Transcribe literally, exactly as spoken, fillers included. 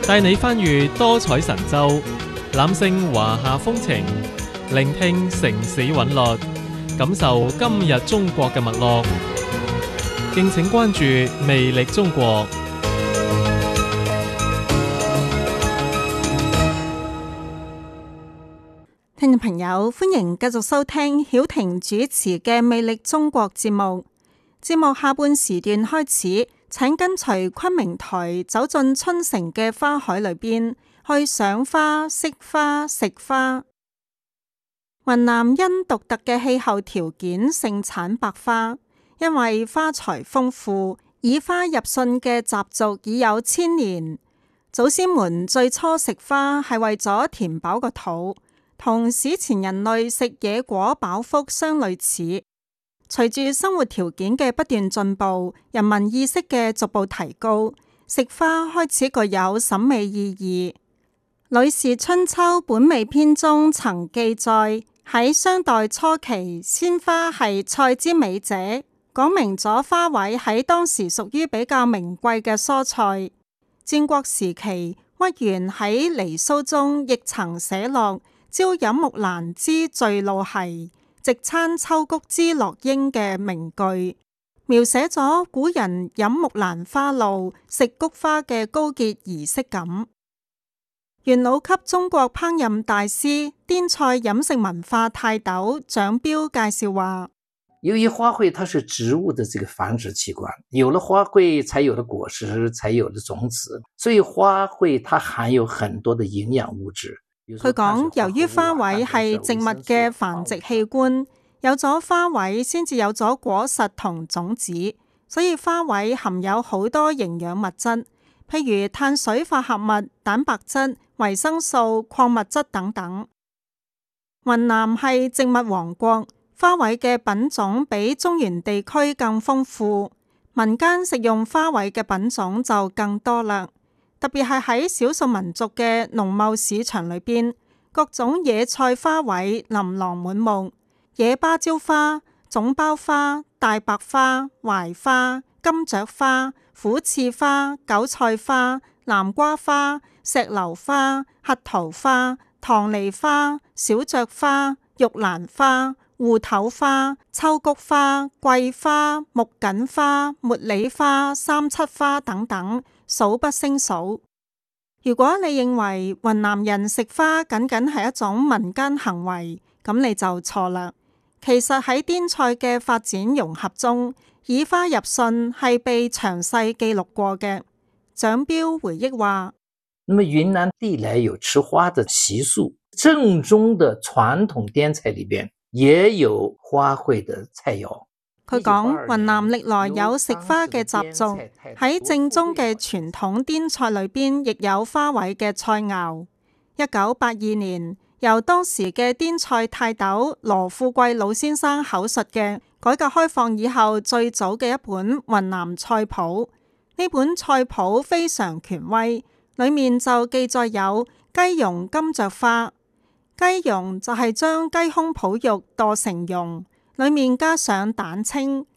帶你翻閱多彩神州，攬勝華夏風情，聆聽城市韻律，感受今日中國嘅脈絡。敬請關注魅力中國。 聽眾朋友，歡迎繼續收聽曉婷主持嘅魅力中國節目。節目下半時段開始，請跟隨昆明台走進春城嘅花海裏邊，去賞花、識花、食花。雲南因獨特嘅氣候條件，盛產白花。因為花材豐富，以花入信嘅習俗已有千年。祖先們最初食花係為咗填飽個肚，同史前人類食野果飽腹相類似。隨住生活條件嘅不斷進步，人民意識嘅逐步提高，食花開始具有審美意義。《呂氏春秋·本味篇》中曾記載，喺商代初期，鮮花係菜之美者，講明咗花卉喺當時屬於比較名貴嘅蔬菜。戰國時期，屈原喺《離騷》中亦曾寫落朝飲木蘭之醉露兮，夕餐秋菊之樂英嘅名句，描寫咗古人飲木蘭花露、食菊花嘅高潔儀式感。元老級中國烹飪大師、滇菜飲食文化泰斗蔣彪介紹話， 由於花卉它是植物的這個繁殖器官，有了花卉才有了果實，才有了種子，所以花卉它含有很多的營養物質。 佢講，由於花卉係植物嘅繁殖器官，有咗花卉先至有咗果實同種子，所以花卉含有好多營養物質，譬如碳水化合物、蛋白質、維生素、礦物質等等。雲南係植物王國，花卉嘅品種比中原地區更豐富，民間食用花卉嘅品種就更多啦。特別係喺少數民族嘅農貿市場裏邊，各種野菜花卉琳琅滿目，野芭蕉花、種苞花、大白花、槐花、金雀花、虎刺花、韭菜花、南瓜花、石榴花、核桃花、棠梨花、小雀花、玉蘭花、芋頭花、秋菊花、桂花、木槿花、茉莉花、三七花等等，數不勝數。如果你認為雲南人食花僅僅係一種民間行為，咁你就錯啦。其實喺滇菜嘅發展融合中，以花入信係被詳細記錄過嘅。蔣彪回憶話， 那麼雲南地來有吃花的習俗，正宗的傳統滇菜裏邊也有花卉的菜肴。 佢講，雲南歷來有食花嘅習俗，喺正宗嘅傳統滇菜裏邊亦有花卉嘅菜肴。一九八二年，由當時嘅滇菜泰斗羅富貴老先生口述嘅改革開放以後最早嘅一本雲南菜譜，呢本菜譜非常權威，裏面就記載有雞蓉金雀花。雞蓉就係將雞胸脯肉剁成蓉，裏面加上蛋清，